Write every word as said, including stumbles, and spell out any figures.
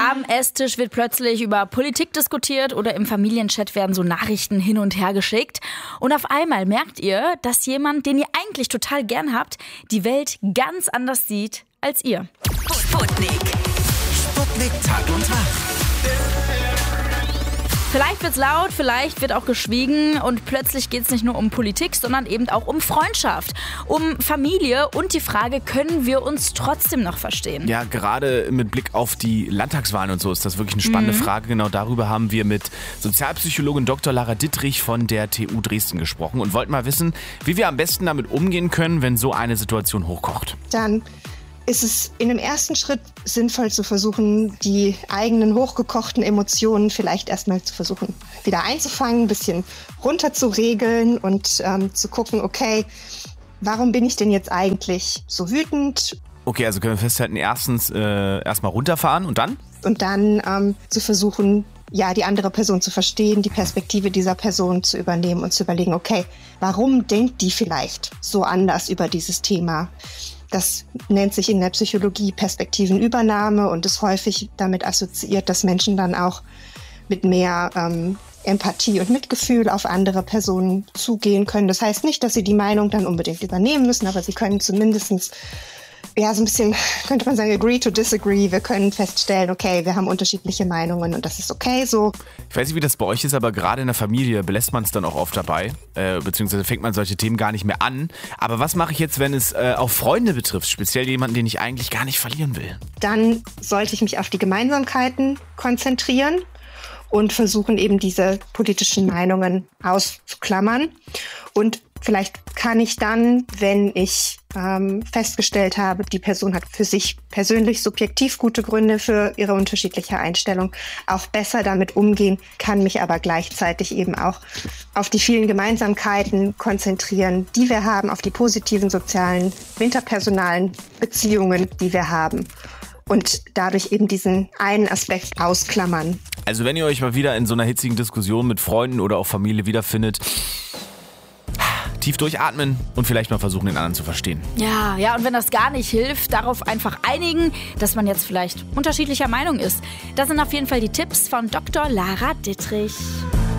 Am Esstisch wird plötzlich über Politik diskutiert oder im Familienchat werden so Nachrichten hin und her geschickt. Und auf einmal merkt ihr, dass jemand, den ihr eigentlich total gern habt, die Welt ganz anders sieht als ihr. Sputnik. Sputnik Tag und Tag. Vielleicht wird's laut, vielleicht wird auch geschwiegen und plötzlich geht's nicht nur um Politik, sondern eben auch um Freundschaft, um Familie und die Frage, können wir uns trotzdem noch verstehen? Ja, gerade mit Blick auf die Landtagswahlen und so ist das wirklich eine spannende mhm. Frage. Genau darüber haben wir mit Sozialpsychologin Doktor Lara Dittrich von der T U Dresden gesprochen und wollten mal wissen, wie wir am besten damit umgehen können, wenn so eine Situation hochkocht. Dann ist es in dem ersten Schritt sinnvoll zu versuchen, die eigenen hochgekochten Emotionen vielleicht erstmal zu versuchen, wieder einzufangen, ein bisschen runter zu regeln und ähm, zu gucken, okay, warum bin ich denn jetzt eigentlich so wütend? Okay, also können wir festhalten, erstens äh, erstmal runterfahren und dann? Und dann ähm, zu versuchen, ja, die andere Person zu verstehen, die Perspektive dieser Person zu übernehmen und zu überlegen, okay, warum denkt die vielleicht so anders über dieses Thema? Das nennt sich in der Psychologie Perspektivenübernahme und ist häufig damit assoziiert, dass Menschen dann auch mit mehr ähm, Empathie und Mitgefühl auf andere Personen zugehen können. Das heißt nicht, dass sie die Meinung dann unbedingt übernehmen müssen, aber sie können zumindestens ja, so ein bisschen, könnte man sagen, agree to disagree. Wir können feststellen, okay, wir haben unterschiedliche Meinungen und das ist okay so. Ich weiß nicht, wie das bei euch ist, aber gerade in der Familie belässt man es dann auch oft dabei, äh, beziehungsweise fängt man solche Themen gar nicht mehr an. Aber was mache ich jetzt, wenn es äh, auch Freunde betrifft, speziell jemanden, den ich eigentlich gar nicht verlieren will? Dann sollte ich mich auf die Gemeinsamkeiten konzentrieren und versuchen, eben diese politischen Meinungen auszuklammern. Und vielleicht kann ich dann, wenn ich ähm, festgestellt habe, die Person hat für sich persönlich subjektiv gute Gründe für ihre unterschiedliche Einstellung, auch besser damit umgehen, kann mich aber gleichzeitig eben auch auf die vielen Gemeinsamkeiten konzentrieren, die wir haben, auf die positiven sozialen, interpersonalen Beziehungen, die wir haben. Und dadurch eben diesen einen Aspekt ausklammern. Also wenn ihr euch mal wieder in so einer hitzigen Diskussion mit Freunden oder auch Familie wiederfindet, tief durchatmen und vielleicht mal versuchen, den anderen zu verstehen. Ja, ja, und wenn das gar nicht hilft, darauf einfach einigen, dass man jetzt vielleicht unterschiedlicher Meinung ist. Das sind auf jeden Fall die Tipps von Doktor Lara Dittrich.